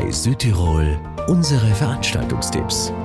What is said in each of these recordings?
Bei Südtirol unsere Veranstaltungstipps.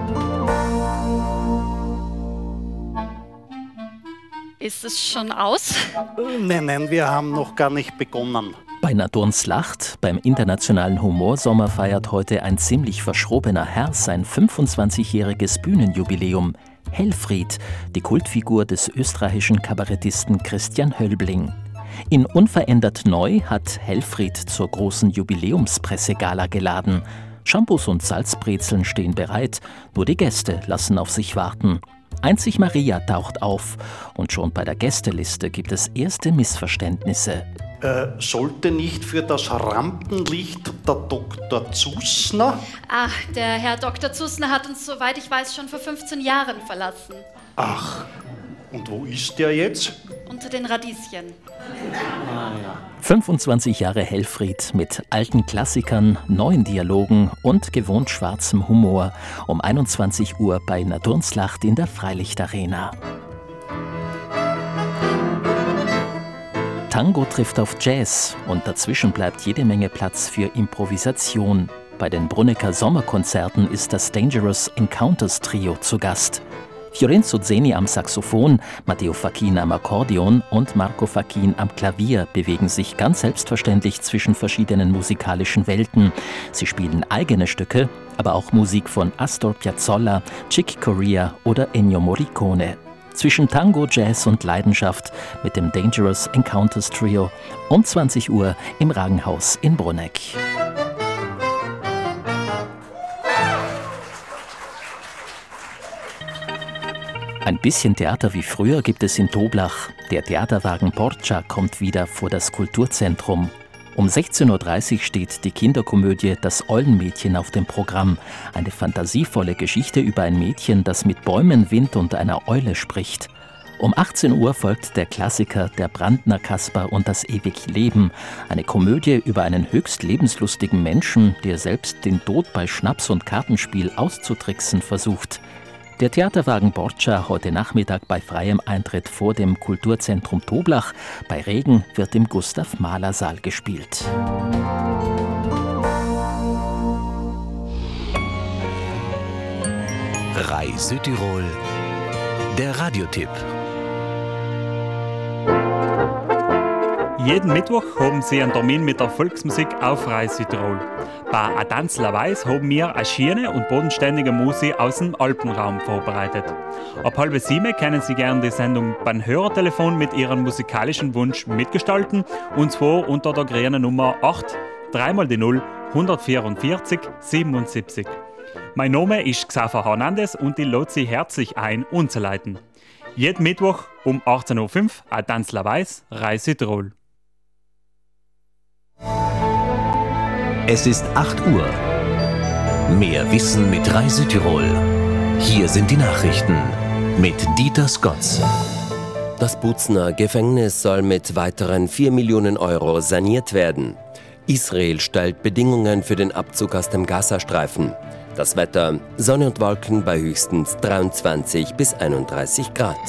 Ist es schon aus? Nein, wir haben noch gar nicht begonnen. Bei Nadurnslacht, beim Internationalen Humorsommer, feiert heute ein ziemlich verschrobener Herr sein 25-jähriges Bühnenjubiläum. Helfried, die Kultfigur des österreichischen Kabarettisten Christian Hölbling. In Unverändert Neu hat Helfried zur großen Jubiläumspressegala geladen. Shampoos und Salzbrezeln stehen bereit, nur die Gäste lassen auf sich warten. Einzig Maria taucht auf und schon bei der Gästeliste gibt es erste Missverständnisse. Sollte nicht für das Rampenlicht der Dr. Zusner? Ach, der Herr Dr. Zusner hat uns, soweit ich weiß, schon vor 15 Jahren verlassen. Ach, und wo ist der jetzt? Unter den Radieschen. 25 Jahre Helfried mit alten Klassikern, neuen Dialogen und gewohnt schwarzem Humor. Um 21 Uhr bei Nadurnslacht in der Freilichtarena. Tango trifft auf Jazz und dazwischen bleibt jede Menge Platz für Improvisation. Bei den Brunnecker Sommerkonzerten ist das Dangerous Encounters Trio zu Gast. Fiorenzo Zeni am Saxophon, Matteo Fachin am Akkordeon und Marco Fachin am Klavier bewegen sich ganz selbstverständlich zwischen verschiedenen musikalischen Welten. Sie spielen eigene Stücke, aber auch Musik von Astor Piazzolla, Chick Corea oder Ennio Morricone. Zwischen Tango, Jazz und Leidenschaft mit dem Dangerous Encounters Trio um 20 Uhr im Ragenhaus in Brunegg. Ein bisschen Theater wie früher gibt es in Toblach. Der Theaterwagen Porcia kommt wieder vor das Kulturzentrum. Um 16.30 Uhr steht die Kinderkomödie Das Eulenmädchen auf dem Programm. Eine fantasievolle Geschichte über ein Mädchen, das mit Bäumen, Wind und einer Eule spricht. Um 18 Uhr folgt der Klassiker Der Brandner Kaspar und das ewig Leben. Eine Komödie über einen höchst lebenslustigen Menschen, der selbst den Tod bei Schnaps und Kartenspiel auszutricksen versucht. Der Theaterwagen Porcia heute Nachmittag bei freiem Eintritt vor dem Kulturzentrum Toblach. Bei Regen wird im Gustav-Mahler-Saal gespielt. Rai Südtirol, der Radiotipp. Jeden Mittwoch haben sie einen Termin mit der Volksmusik auf Rai Südtirol. Bei A Tanz la Weiß haben wir eine schöne und bodenständige Musik aus dem Alpenraum vorbereitet. Ab 6:30 können Sie gerne die Sendung beim Hörertelefon mit Ihrem musikalischen Wunsch mitgestalten, und zwar unter der grünen Nummer 8 3x0 144 77. Mein Name ist Xaver Hernandez und ich lade Sie herzlich ein, umzuleiten. Jeden Mittwoch um 18.05 Uhr A Tanz la Weiß, Rai Südtirol. Es ist 8 Uhr. Mehr Wissen mit Rai Südtirol. Hier sind die Nachrichten mit Dieter Skotz. Das Bozener Gefängnis soll mit weiteren 4 Millionen Euro saniert werden. Israel stellt Bedingungen für den Abzug aus dem Gazastreifen. Das Wetter: Sonne und Wolken bei höchstens 23 bis 31 Grad.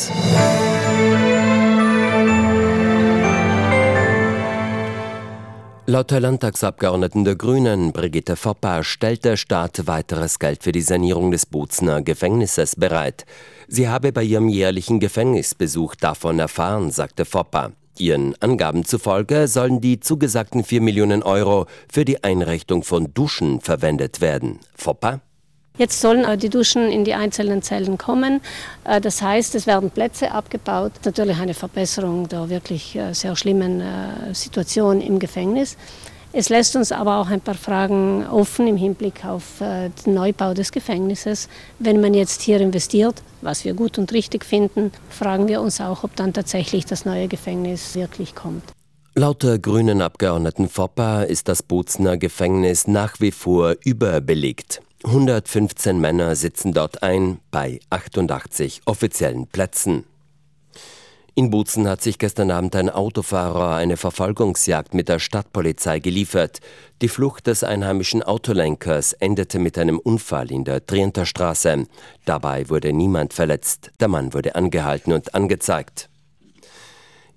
Laut der Landtagsabgeordneten der Grünen, Brigitte Foppa, stellt der Staat weiteres Geld für die Sanierung des Bozener Gefängnisses bereit. Sie habe bei ihrem jährlichen Gefängnisbesuch davon erfahren, sagte Foppa. Ihren Angaben zufolge sollen die zugesagten 4 Millionen Euro für die Einrichtung von Duschen verwendet werden. Foppa? Jetzt sollen die Duschen in die einzelnen Zellen kommen. Das heißt, es werden Plätze abgebaut. Natürlich eine Verbesserung der wirklich sehr schlimmen Situation im Gefängnis. Es lässt uns aber auch ein paar Fragen offen im Hinblick auf den Neubau des Gefängnisses. Wenn man jetzt hier investiert, was wir gut und richtig finden, fragen wir uns auch, ob dann tatsächlich das neue Gefängnis wirklich kommt. Laut der grünen Abgeordneten Foppa ist das Bozener Gefängnis nach wie vor überbelegt. 115 Männer sitzen dort ein, bei 88 offiziellen Plätzen. In Bozen hat sich gestern Abend ein Autofahrer eine Verfolgungsjagd mit der Stadtpolizei geliefert. Die Flucht des einheimischen Autolenkers endete mit einem Unfall in der Trienter Straße. Dabei wurde niemand verletzt. Der Mann wurde angehalten und angezeigt.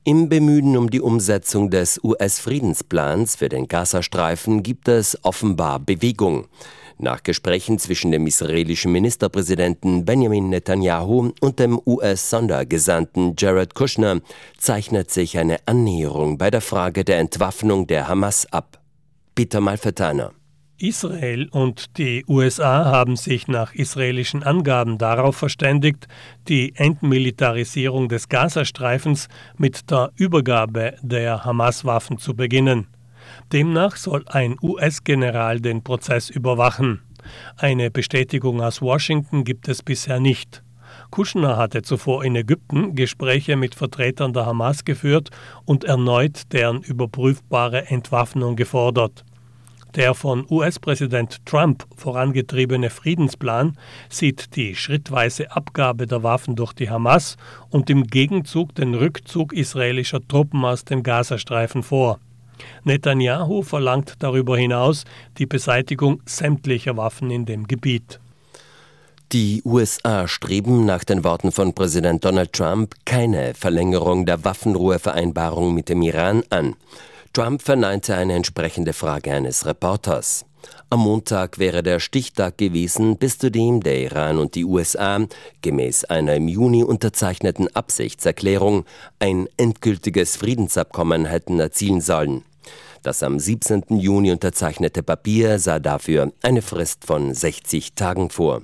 Im Bemühen um die Umsetzung des US-Friedensplans für den Gazastreifen gibt es offenbar Bewegung. Nach Gesprächen zwischen dem israelischen Ministerpräsidenten Benjamin Netanyahu und dem US-Sondergesandten Jared Kushner zeichnet sich eine Annäherung bei der Frage der Entwaffnung der Hamas ab. Peter Malfetaner. Israel und die USA haben sich nach israelischen Angaben darauf verständigt, die Entmilitarisierung des Gazastreifens mit der Übergabe der Hamas-Waffen zu beginnen. Demnach soll ein US-General den Prozess überwachen. Eine Bestätigung aus Washington gibt es bisher nicht. Kushner hatte zuvor in Ägypten Gespräche mit Vertretern der Hamas geführt und erneut deren überprüfbare Entwaffnung gefordert. Der von US-Präsident Trump vorangetriebene Friedensplan sieht die schrittweise Abgabe der Waffen durch die Hamas und im Gegenzug den Rückzug israelischer Truppen aus dem Gazastreifen vor. Netanyahu verlangt darüber hinaus die Beseitigung sämtlicher Waffen in dem Gebiet. Die USA streben nach den Worten von Präsident Donald Trump keine Verlängerung der Waffenruhevereinbarung mit dem Iran an. Trump verneinte eine entsprechende Frage eines Reporters. Am Montag wäre der Stichtag gewesen, bis zu dem der Iran und die USA gemäß einer im Juni unterzeichneten Absichtserklärung ein endgültiges Friedensabkommen hätten erzielen sollen. Das am 17. Juni unterzeichnete Papier sah dafür eine Frist von 60 Tagen vor.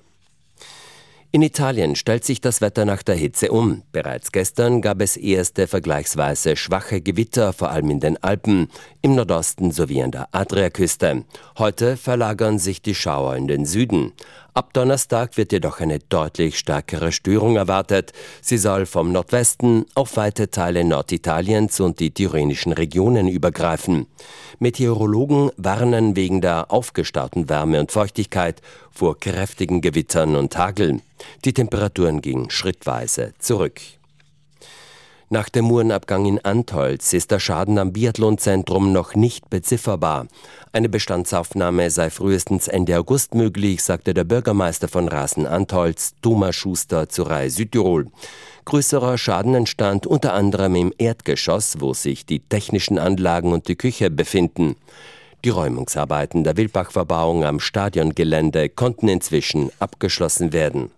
In Italien stellt sich das Wetter nach der Hitze um. Bereits gestern gab es erste vergleichsweise schwache Gewitter, vor allem in den Alpen, im Nordosten sowie an der Adriaküste. Heute verlagern sich die Schauer in den Süden. Ab Donnerstag wird jedoch eine deutlich stärkere Störung erwartet. Sie soll vom Nordwesten auf weite Teile Norditaliens und die tyrrhenischen Regionen übergreifen. Meteorologen warnen wegen der aufgestauten Wärme und Feuchtigkeit vor kräftigen Gewittern und Hagel. Die Temperaturen gingen schrittweise zurück. Nach dem Uhrenabgang in Antholz ist der Schaden am Biathlonzentrum noch nicht bezifferbar. Eine Bestandsaufnahme sei frühestens Ende August möglich, sagte der Bürgermeister von Rasen-Antholz, Thomas Schuster, zu RAI Südtirol. Größerer Schaden entstand unter anderem im Erdgeschoss, wo sich die technischen Anlagen und die Küche befinden. Die Räumungsarbeiten der Wildbach-Verbauung am Stadiongelände konnten inzwischen abgeschlossen werden.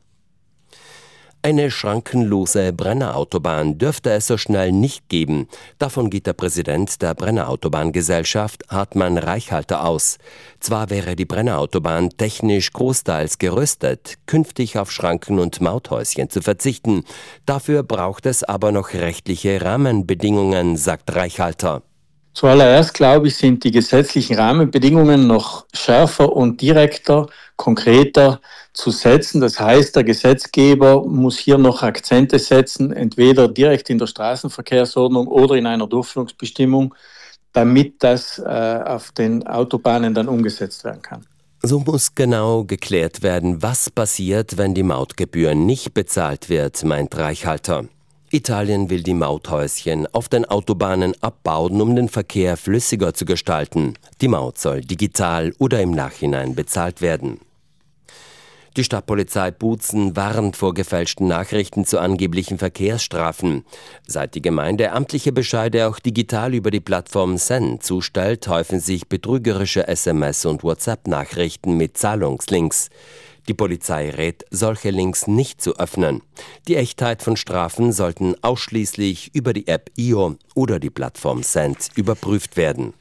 Eine schrankenlose Brennerautobahn dürfte es so schnell nicht geben. Davon geht der Präsident der Brennerautobahngesellschaft, Hartmann Reichhalter, aus. Zwar wäre die Brennerautobahn technisch großteils gerüstet, künftig auf Schranken und Mauthäuschen zu verzichten. Dafür braucht es aber noch rechtliche Rahmenbedingungen, sagt Reichhalter. Zuallererst, glaube ich, sind die gesetzlichen Rahmenbedingungen noch schärfer und direkter, konkreter zu setzen. Das heißt, der Gesetzgeber muss hier noch Akzente setzen, entweder direkt in der Straßenverkehrsordnung oder in einer Durchführungsbestimmung, damit das auf den Autobahnen dann umgesetzt werden kann. So muss genau geklärt werden, was passiert, wenn die Mautgebühr nicht bezahlt wird, meint Reichhalter. Italien will die Mauthäuschen auf den Autobahnen abbauen, um den Verkehr flüssiger zu gestalten. Die Maut soll digital oder im Nachhinein bezahlt werden. Die Stadtpolizei Bozen warnt vor gefälschten Nachrichten zu angeblichen Verkehrsstrafen. Seit die Gemeinde amtliche Bescheide auch digital über die Plattform Zen zustellt, häufen sich betrügerische SMS- und WhatsApp-Nachrichten mit Zahlungslinks. Die Polizei rät, solche Links nicht zu öffnen. Die Echtheit von Strafen sollten ausschließlich über die App IO oder die Plattform Send überprüft werden.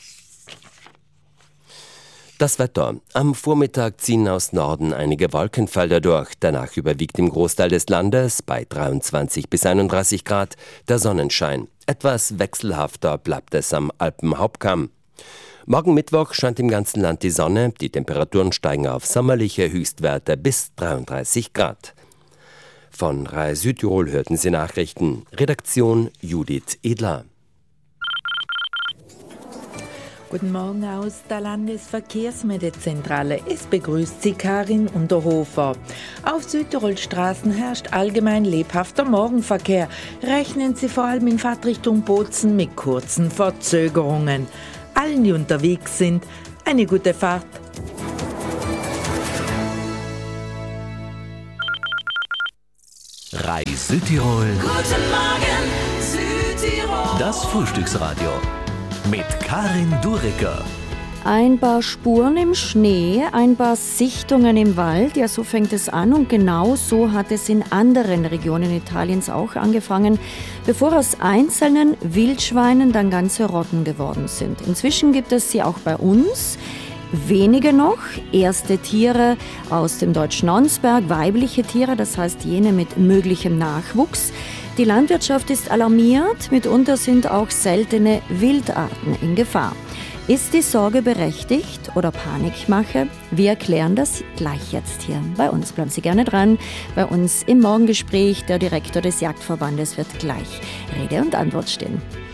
Das Wetter. Am Vormittag ziehen aus Norden einige Wolkenfelder durch. Danach überwiegt im Großteil des Landes bei 23 bis 31 Grad der Sonnenschein. Etwas wechselhafter bleibt es am Alpenhauptkamm. Morgen Mittwoch scheint im ganzen Land die Sonne. Die Temperaturen steigen auf sommerliche Höchstwerte bis 33 Grad. Von RAI Südtirol hörten Sie Nachrichten. Redaktion Judith Edler. Guten Morgen aus der Landesverkehrsmeldzentrale. Es begrüßt Sie Karin Unterhofer. Auf Südtirols Straßen herrscht allgemein lebhafter Morgenverkehr. Rechnen Sie vor allem in Fahrtrichtung Bozen mit kurzen Verzögerungen. Allen, die unterwegs sind, eine gute Fahrt. RAI Südtirol. Guten Morgen, Südtirol. Das Frühstücksradio mit Karin Duricker. Ein paar Spuren im Schnee, ein paar Sichtungen im Wald, ja, so fängt es an und genau so hat es in anderen Regionen Italiens auch angefangen, bevor aus einzelnen Wildschweinen dann ganze Rotten geworden sind. Inzwischen gibt es sie auch bei uns. Wenige noch, erste Tiere aus dem deutschen Nonsberg, weibliche Tiere, das heißt jene mit möglichem Nachwuchs. Die Landwirtschaft ist alarmiert, mitunter sind auch seltene Wildarten in Gefahr. Ist die Sorge berechtigt oder Panikmache? Wir erklären das gleich jetzt hier bei uns. Bleiben Sie gerne dran. Bei uns im Morgengespräch, der Direktor des Jagdverbandes wird gleich Rede und Antwort stehen.